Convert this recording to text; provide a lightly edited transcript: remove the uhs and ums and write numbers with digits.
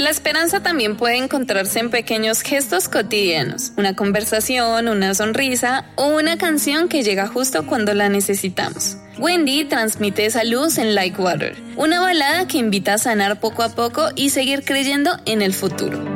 La esperanza también puede encontrarse en pequeños gestos cotidianos, una conversación, una sonrisa o una canción que llega justo cuando la necesitamos. Wendy transmite esa luz en Like Water, una balada que invita a sanar poco a poco y seguir creyendo en el futuro.